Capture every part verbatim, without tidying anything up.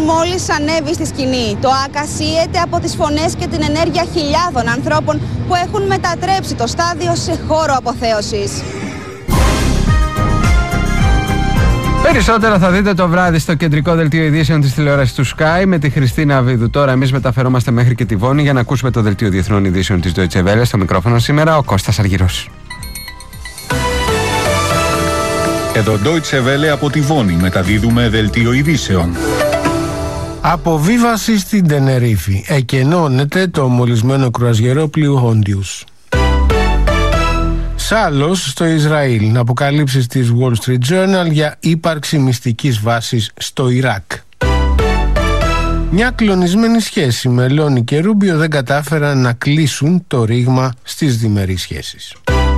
μόλις ανέβει στη σκηνή. Το ΆΚΑ σύεται από τις φωνές και την ενέργεια χιλιάδων ανθρώπων που έχουν μετατρέψει το στάδιο σε χώρο αποθέωσης. Περισσότερα θα δείτε το βράδυ στο κεντρικό δελτίο ειδήσεων της τηλεόρασης του Sky με τη Χριστίνα Βίδου. Τώρα εμείς μεταφερόμαστε μέχρι και τη Βόνη για να ακούσουμε το δελτίο διεθνών ειδήσεων της Deutsche Welle. Στο μικρόφωνο σήμερα ο Κώστας Αργυρός. Εδώ Deutsche Welle από τη Βόνη μεταδίδουμε δελτίο ειδήσεων. Αποβίβαση στην Τενερίφη. Εκενώνεται το μολυσμένο κρουαζιερόπλοιο Hondius. Σάλος στο Ισραήλ. Αποκαλύψεις της Wall Street Journal για ύπαρξη μυστικής βάσης στο Ιράκ. Μια κλονισμένη σχέση. Μελώνη και Ρούμπιο δεν κατάφεραν να κλείσουν το ρήγμα στις διμερείς σχέσεις.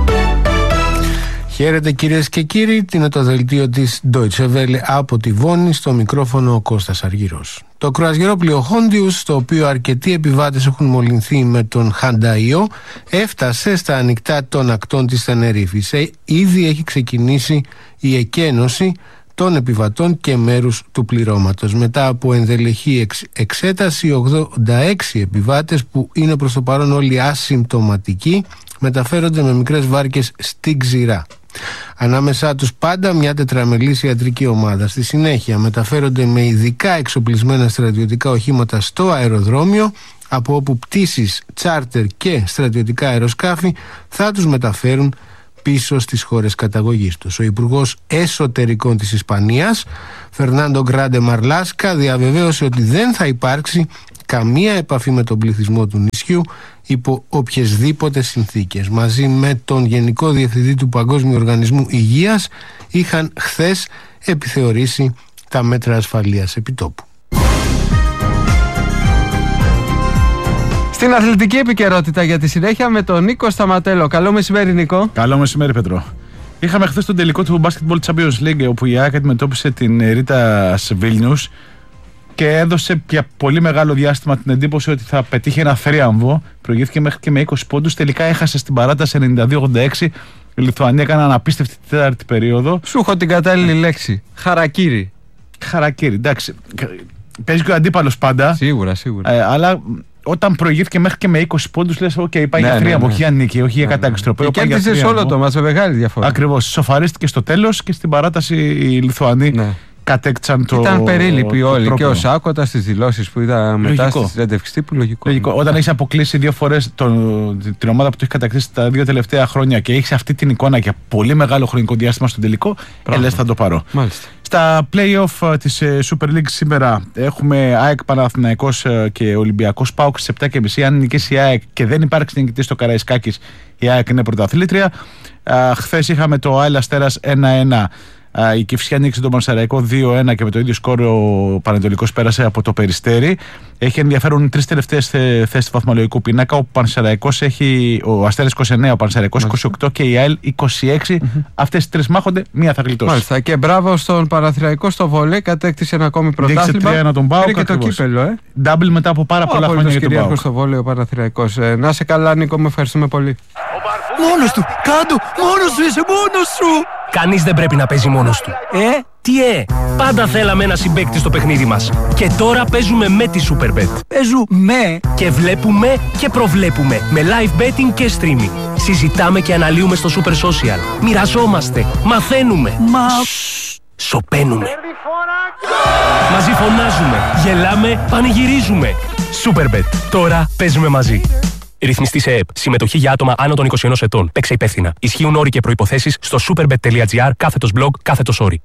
Χαίρετε κυρίες και κύριοι, είναι το δελτίο της Deutsche Welle από τη Βόνη, στο μικρόφωνο ο Κώστας Αργυρός. Το κρουαζιερόπλοιο Hondius, στο οποίο αρκετοί επιβάτες έχουν μολυνθεί με τον χανταϊό, έφτασε στα ανοιχτά των ακτών της Τενερίφης. Ε, ήδη έχει ξεκινήσει η εκένωση των επιβατών και μέρους του πληρώματος. Μετά από ενδελεχή εξ, εξέταση, ογδόντα έξι επιβάτες που είναι προς το παρόν όλοι ασυμπτωματικοί μεταφέρονται με μικρές βάρκες στην ξηρά. Ανάμεσά τους πάντα μια τετραμελής ιατρική ομάδα. Στη συνέχεια μεταφέρονται με ειδικά εξοπλισμένα στρατιωτικά οχήματα στο αεροδρόμιο, από όπου πτήσεις, τσάρτερ και στρατιωτικά αεροσκάφη θα τους μεταφέρουν πίσω στις χώρες καταγωγής τους. Ο Υπουργός Εσωτερικών της Ισπανίας, Φερνάντο Γκράντε Μαρλάσκα, διαβεβαίωσε ότι δεν θα υπάρξει καμία επαφή με τον πληθυσμό του νησιού υπό οποιασδήποτε συνθήκες. Μαζί με τον Γενικό Διευθυντή του Παγκόσμιου Οργανισμού Υγείας είχαν χθες επιθεωρήσει τα μέτρα ασφαλείας επιτόπου. Στην αθλητική επικαιρότητα για τη συνέχεια με τον Νίκο Σταματέλο. Καλό μεσημέρι, Νίκο. Καλό μεσημέρι, Πέτρο. Είχαμε χθες τον τελικό του Basketball Champions League, όπου η ΑΕΚ αντιμετώπισε την Ρίτα Βίλνιους και έδωσε για πολύ μεγάλο διάστημα την εντύπωση ότι θα πετύχει ένα θρίαμβο. Προηγήθηκε μέχρι και με είκοσι πόντους. Τελικά έχασε στην παράταση ενενήντα δύο ογδόντα έξι. Η Λιθουανία έκανε αναπίστευτη τέταρτη περίοδο. Σου έχω την κατάλληλη λέξη. Χαρακίρι. Χαρακίρι, εντάξει. Παίζει και ο αντίπαλος πάντα. Σίγουρα, σίγουρα. Ε, αλλά όταν προηγήθηκε μέχρι και με είκοσι πόντους, λες: OK, πάει για θρίαμβο, όχι για νίκη, όχι για κατάκριστρο. Και κέρδισε όλο το μάτς με μεγάλη διαφορά. Ακριβώς. Σοφαρίστηκε στο τέλος και στην παράταση οι Λιθουανοί. Ναι. Κατέκτησαν το. Ήταν περίληποι όλοι. Το και ο Σάκοτα στις δηλώσεις που είδα μετά στη συνέντευξη τύπου. Λογικό. Λογικό. Όταν έχει αποκλείσει δύο φορές την ομάδα που το έχει κατακτήσει τα δύο τελευταία χρόνια και έχει αυτή την εικόνα για πολύ μεγάλο χρονικό διάστημα στον τελικό, ελες θα το πάρω. Μάλιστα. Στα play-off της Super League σήμερα έχουμε ΑΕΚ Παναθηναϊκός και Ολυμπιακός ΠΑΟΚ στις επτά και μισή. Αν νικήσει η ΑΕΚ και δεν υπάρξει νικητής στο Καραϊσκάκης, η ΑΕΚ είναι πρωταθλήτρια. Χθες είχαμε το ΑΕΛ Αστέρας ένα ένα. Η Κηφισιά νίκησε τον Πανσεραϊκό δύο ένα και με το ίδιο σκόρ ο Πανετολικός πέρασε από το Περιστέρι. Έχει ενδιαφέρον τρεις τελευταίες θέσεις του βαθμολογικού πίνακα. Ο Πανσεραϊκός έχει, ο Αστέρας είκοσι εννέα, ο Πανσεραϊκός είκοσι οκτώ και η ΑΕΛ είκοσι έξι. Mm-hmm. Αυτές οι τρεις μάχονται, μία θα γλιτώσει. Μάλιστα. Και μπράβο στον Παναθηναϊκό στο βολέ, κατέκτησε ένα ακόμη πρωτάθλημα. τρία ένα τον ΠΑΟΚ. Και το κύπελο, ε. Double μετά από πάρα πολλά χρόνια για τον ΠΑΟΚ. στο βολέ ο Παναθηναϊκός. Ε, να σε καλά, Νίκο, με ευχαριστούμε πολύ. Μόνος του, κάτω, μόνος σου είσαι, μόνος σου. Κανείς δεν πρέπει να παίζει μόνος του. Ε, τι ε, πάντα θέλαμε ένα συμπαίκτη στο παιχνίδι μας. Και τώρα παίζουμε με τη Superbet. Παίζουμε και βλέπουμε και προβλέπουμε με live betting και streaming. Συζητάμε και αναλύουμε στο Super Social. Μοιραζόμαστε, μαθαίνουμε. Μα... Σοπαίνουμε. Μαζί φωνάζουμε, γελάμε, πανηγυρίζουμε. Superbet. Τώρα παίζουμε μαζί. Ρυθμιστή σε ΕΕΠ. Συμμετοχή για άτομα άνω των είκοσι ενός ετών. Παίξε υπεύθυνα. Ισχύουν όροι και προϋποθέσεις στο superbet.gr κάθετος blog κάθετος όροι.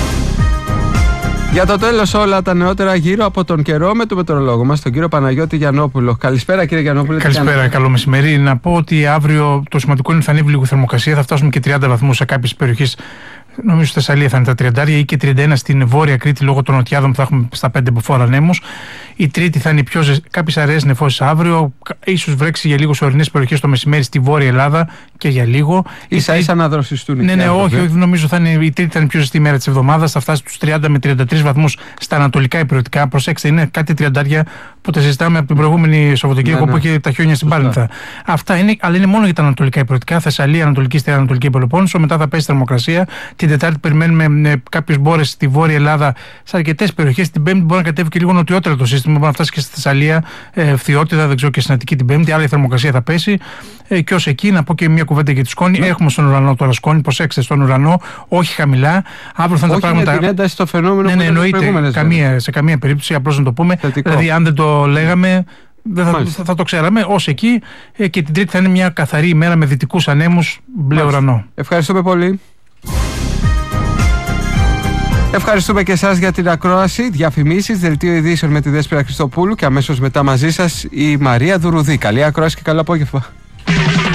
Για το τέλος όλα τα νεότερα γύρω από τον καιρό με τον μετεωρολόγο μας, τον κύριο Παναγιώτη Γιαννόπουλο. Καλησπέρα κύριε Γιαννόπουλο. Καλησπέρα, καλό μεσημέρι. Να πω ότι αύριο το σημαντικό είναι ότι θα ανέβει λίγο θερμοκρασία. Θα φτάσουμε και τριάντα βαθμούς σε κάποιες περιοχές. Νομίζω στη Θεσσαλία θα είναι τα τριάντα ή και τριάντα ένα στην Βόρεια Κρήτη λόγω των νοτιάδων που θα έχουμε στα πέντε που φόρα νέμος. Η Τρίτη θα είναι πιο ζε... κάποιες αραιές νεφώσεις αύριο. Ίσως βρέξει για λίγο σε ορεινές περιοχές το μεσημέρι στη Βόρεια Ελλάδα και για λίγο. Ίσα ίσα να δροσιστούν. Ναι, ναι, όχι, όχι, νομίζω θα είναι, η Τρίτη θα είναι πιο ζεστή ημέρα της εβδομάδας. Θα φτάσει στους τριάντα με τριάντα τρεις βαθμούς στα ανατολικά υπηρετικά. Προσέξτε, είναι κάτι τριαντάρια που τα συζητάμε από την προηγούμενη Σαββατοκύριακο ναι, ναι. που είχε τα χιόνια στην Πάρνηθα. Αυτά είναι, αλλά είναι μόνο για τα ανατολικά υπηρετικά. Θεσσαλία, Ανατολική Στέρα, Ανατολική Πελοπόννησο. Μετά θα πέσει θερμοκρασία Την Τετάρτη περιμένουμε κάποιες μπόρες στη Βόρεια Ελλάδα, σε αρκετές περιοχές. Την Πέμπτη μπορεί να κατέβει και λίγο νοτιότερα το σύστημα. Μπορεί να φτάσει και στη Θεσσαλία, ε, Φθιώτιδα, δεν ξέρω, και στην Αττική την Πέμπτη. Άρα η θερμοκρασία θα πέσει. Ε, και ως εκεί, να πω και μια κουβέντα για τη σκόνη. Ναι. Έχουμε στον ουρανό τώρα σκόνη. Προσέξτε, στον ουρανό, όχι χαμηλά. Αύριο θα είναι τα πράγματα. Με την ένταση στο φαινόμενο ναι, ναι, εννοείται. Καμία, σε καμία περίπτωση, απλώς να το πούμε. Θετικό. Δηλαδή, αν δεν το λέγαμε, δεν θα, θα, θα το ξέραμε. Ως εκεί, ε, και την Τρίτη θα είναι μια καθαρή ημέρα με δυτικούς ανέμους, μπλε ουρανό. Ευχαριστούμε πολύ. Ευχαριστούμε και εσάς για την ακρόαση. Διαφημίσεις, δελτίο ειδήσεων με τη Δέσποινα Χριστοπούλου και αμέσως μετά μαζί σας η Μαρία Δουρουδή. Καλή ακρόαση και καλό απόγευμα.